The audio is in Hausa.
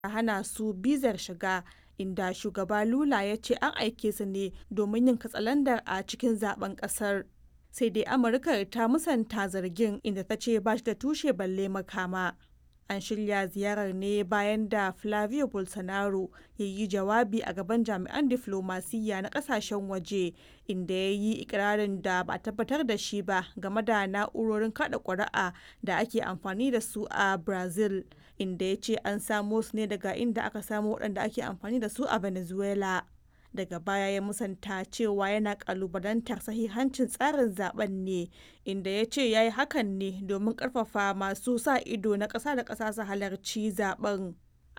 hana su bizar shiga, inda shugaba Lula ya ce an aike su ne domin yin katsalandar a cikin zaben kasar. Sai dai Amurka ta musanta zargin, inda ta ce ba shi da tushe balle makama. An shirya ziyarar ne bayan da Flavio Bolsonaro ya yi jawabi a gaban jami'an diflomasiyya na kasashen waje, inda ya yi ikirarin da ba a tabbatar da shi ba game da na'urorin kada ƙuri'a da ake amfani da su a Brazil, inda ya ce an samo su ne daga inda aka samo waɗanda ake amfani da su a Venezuela. Daga baya ya musanta cewa yana kalubalantar sahihancin tsarin zaben ne, inda ya ce ya yi hakan ne domin karfafa masu sa ido na ƙasa da ƙasa su halarci zaben.